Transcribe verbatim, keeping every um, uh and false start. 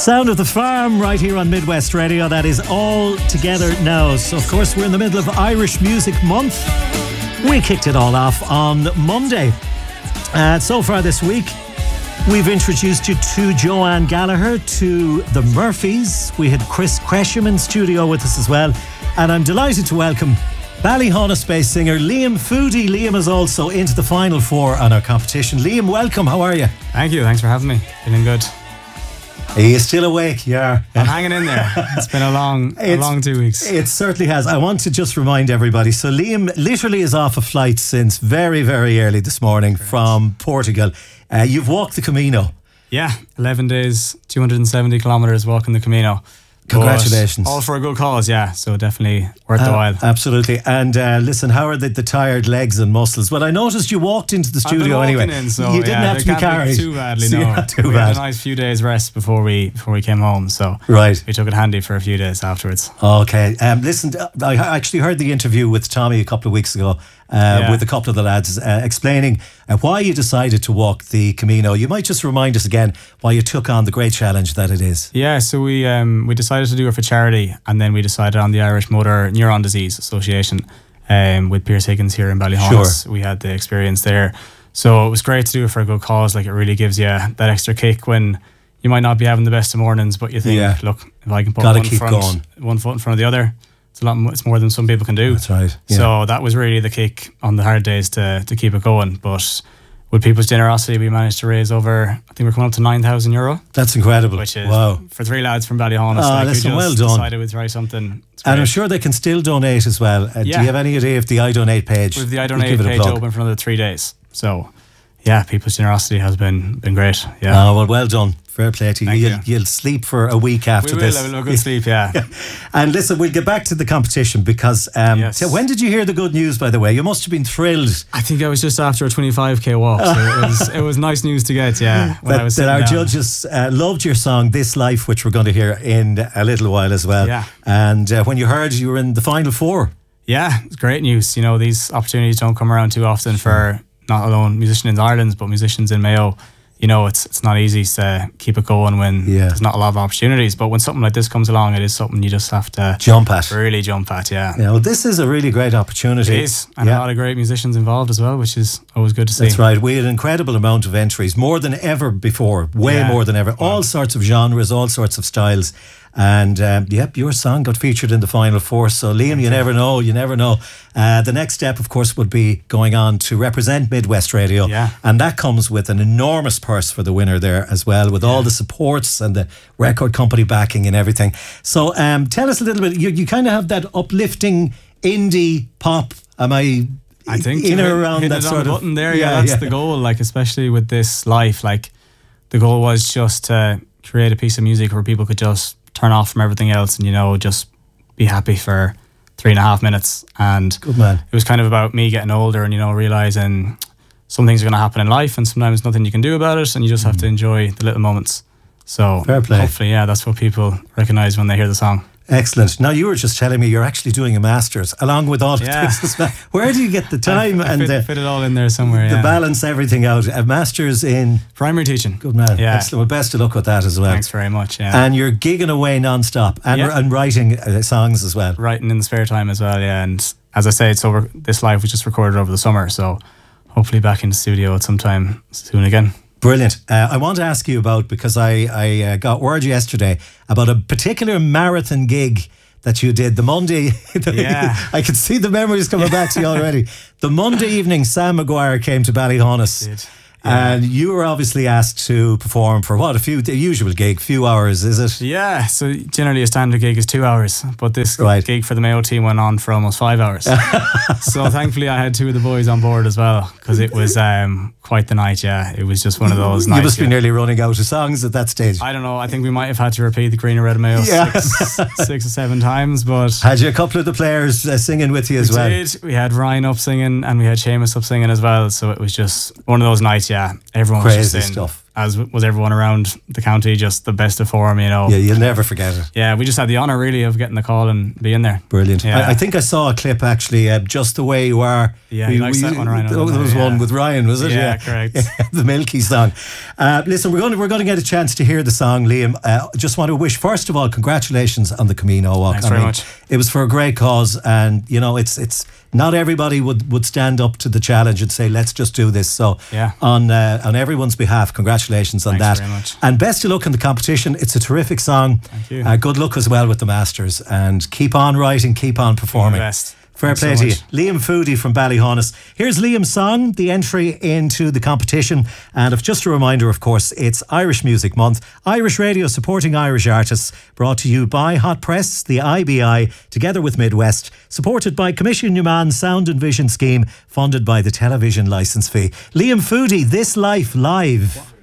Sound of the Farm right here on Midwest Radio. That is all together now. So, of course, we're in the middle of Irish Music Month. We kicked it all off on Monday. Uh, so far this week, we've introduced you to Joanne Gallagher, to the Murphys. We had Chris Cresham in studio with us as well. And I'm delighted to welcome Ballyhonus-based singer Liam Foodie. Liam is also into the final four on our competition. Liam, welcome. How are you? Thank you. Thanks for having me. Feeling good. Are you still awake? Yeah. I'm hanging in there. It's been a long, a long two weeks. It certainly has. I want to just remind everybody. So Liam literally is off a flight since very, very early this morning Correct. from Portugal. Uh, you've walked the Camino. Yeah, eleven days, two hundred seventy kilometres walking the Camino. Congratulations. But all for a good cause, yeah. So definitely worth uh, the while. Absolutely. And uh, listen, how are the, the tired legs and muscles? Well, I noticed you walked into the studio I've been anyway. In, so, you didn't yeah, have to be carried. Be too badly, so no. Not too we bad. had a nice few days rest before we before we came home. So right. we took it handy for a few days afterwards. Okay. Um, listen, I actually heard the interview with Tommy a couple of weeks ago. Uh, yeah. With a couple of the lads uh, explaining uh, why you decided to walk the Camino. You might just remind us again why you took on the great challenge that it is. Yeah, so we um, we decided to do it for charity, and then we decided on the Irish Motor Neuron Disease Association um, with Pierce Higgins here in Ballyhonus. Sure. We had the experience there. So it was great to do it for a good cause. Like, it really gives you that extra kick when you might not be having the best of mornings, but you think, yeah. look, if I can put Gotta one, keep front, going. one foot in front of the other, it's a lot. It's more than some people can do. That's right. Yeah. So that was really the kick on the hard days to to keep it going. But with people's generosity, we managed to raise over, I think we're coming up to nine thousand euro. That's incredible. Which is, wow. for three lads from Ballyhonus, oh, like, listen, who just well done. decided we'd try something. And I'm sure they can still donate as well. Uh, yeah. Do you have any idea if the I Donate page? With the I Donate page open for another three days. So, yeah, people's generosity has been been great. Yeah. Oh, well, well done. Fair play to you. You'll, you. You'll sleep for a week after we will, this. We will have a good sleep, yeah. And listen, we'll get back to the competition because um, yes. so when did you hear the good news, by the way? You must have been thrilled. I think I was just after a twenty-five k walk, so it was it was nice news to get, yeah. When that, I was that our down. judges uh, loved your song, This Life, which we're going to hear in a little while as well. Yeah. And uh, when you heard you were in the final four. Yeah, it's great news. You know, these opportunities don't come around too often for not alone musicians in Ireland, but musicians in Mayo. You know, it's it's not easy to keep it going when yeah. there's not a lot of opportunities. But when something like this comes along, it is something you just have to jump at. Really jump at, yeah. Yeah, well, this is a really great opportunity. It is, and yeah. a lot of great musicians involved as well, which is always good to see. That's right. We had an incredible amount of entries, more than ever before, way yeah. more than ever. All wow. sorts of genres, all sorts of styles. And um, yep, your song got featured in the final four. So Liam, you never know, you never know. Uh, the next step, of course, would be going on to represent Midwest Radio. Yeah. And that comes with an enormous purse for the winner there as well, with yeah. all the supports and the record company backing and everything. So um, tell us a little bit, you, you kind of have that uplifting indie pop, am I... I think in or hit, around hit that it sort on the of button there. Yeah, yeah that's yeah. the goal. Like, especially with this life, like the goal was just to create a piece of music where people could just turn off from everything else and, you know, just be happy for three and a half minutes. And good man. It was kind of about me getting older and, you know, realizing some things are going to happen in life and sometimes nothing you can do about it, and you just mm. have to enjoy the little moments. So fair play. Hopefully, yeah, that's what people recognize when they hear the song. Excellent. Now, you were just telling me you're actually doing a master's along with all of yeah. this as well. Where do you get the time I, I and fit, the, fit it all in there somewhere? The yeah. balance everything out? A master's in primary teaching. Good man. Yeah. Excellent. Well, best of luck with that as well. Thanks very much. Yeah. And you're gigging away non-stop and, yeah. and writing uh, songs as well. Writing in the spare time as well. Yeah. And as I say, it's over. This live was just recorded over the summer, so hopefully back in the studio at some time soon again. Brilliant. Uh, I want to ask you about, because I, I uh, got word yesterday about a particular marathon gig that you did the Monday. Yeah. I can see the memories coming back to you already. The Monday evening, Sam Maguire came to Ballyhonus. Did. Yeah. And you were obviously asked to perform for what, a few, the usual gig, few hours, is it? Yeah, so generally a standard gig is two hours, but this right. gig for the Mayo team went on for almost five hours. So thankfully I had two of the boys on board as well, because it was um, quite the night, yeah. It was just one of those nights. You must be yeah. nearly running out of songs at that stage. I don't know, I think we might have had to repeat the Green or Red Mayo yeah. six, six or seven times, but... Had you a couple of the players uh, singing with you as we well? Did. We had Ryan up singing and we had Seamus up singing as well, so it was just one of those nights, yeah. Everyone was Crazy just in stuff. as was everyone around the county, just the best of form, you know. Yeah, you'll never forget it. Yeah, we just had the honour really of getting the call and being there. Brilliant. Yeah. I, I think I saw a clip actually, uh, Just the Way You Are. Yeah, he likes that one, Ryan. Oh, there was yeah. one with Ryan, was it? Yeah, Yeah. correct. The Milky song. Uh, listen, we're going to we're going to get a chance to hear the song, Liam. Uh, just want to wish, first of all, congratulations on the Camino Walk. Thanks I very mean, much. It was for a great cause, and you know, it's it's not everybody would, would stand up to the challenge and say, let's just do this. So yeah. on uh, on everyone's behalf, congratulations on Thanks that. very much. And best of luck in the competition. It's a terrific song. Thank you. Uh, good luck as well with the Masters, and keep on writing, keep on performing. You're the best. Fair Thanks play so to you. much. Liam Foodie from Ballyhonus. Here's Liam's song, the entry into the competition. And if just a reminder, of course, it's Irish Music Month. Irish Radio supporting Irish artists. Brought to you by Hot Press, the I B I, together with Midwest. Supported by Commission Human Sound and Vision Scheme. Funded by the Television Licence Fee. Liam Foodie, This Life Live.